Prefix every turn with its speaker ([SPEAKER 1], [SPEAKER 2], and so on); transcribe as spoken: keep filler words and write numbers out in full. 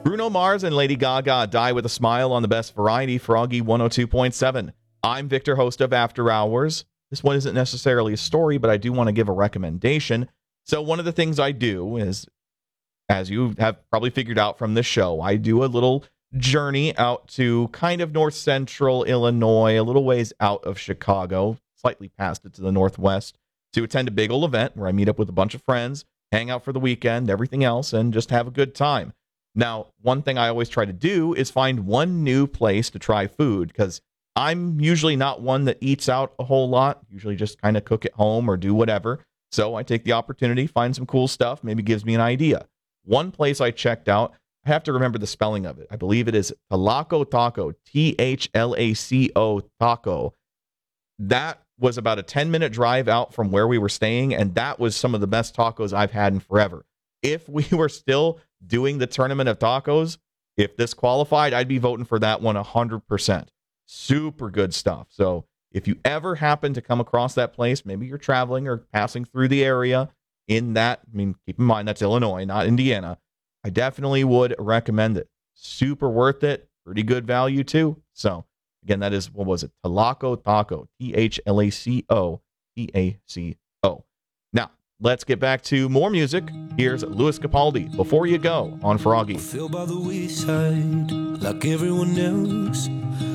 [SPEAKER 1] Bruno Mars and Lady Gaga die with a smile on the best variety, Froggy one oh two point seven. I'm Victor, host of After Hours. This one isn't necessarily a story, but I do want to give a recommendation. So one of the things I do is, as you have probably figured out from this show, I do a little journey out to kind of north central Illinois, a little ways out of Chicago, slightly past it to the northwest, to attend a big old event where I meet up with a bunch of friends, hang out for the weekend, everything else, and just have a good time. Now, one thing I always try to do is find one new place to try food, because I'm usually not one that eats out a whole lot, usually just kind of cook at home or do whatever. So I take the opportunity, find some cool stuff, maybe gives me an idea. One place I checked out, I have to remember the spelling of it. I believe it is Tlaco Taco, T H L A C O Taco. That was about a ten-minute drive out from where we were staying, and that was some of the best tacos I've had in forever. If we were still doing the tournament of tacos, if this qualified, I'd be voting for that one one hundred percent. Super good stuff. So if you ever happen to come across that place, maybe you're traveling or passing through the area in that, I mean, keep in mind that's Illinois, not Indiana, I definitely would recommend it. Super worth it. Pretty good value too. So again, that is, what was it? Tlaco Taco, T H L A C O T A C O. Now, let's get back to more music. Here's Louis Capaldi, Before You Go, on Froggy.
[SPEAKER 2] I feel by the wayside like everyone else.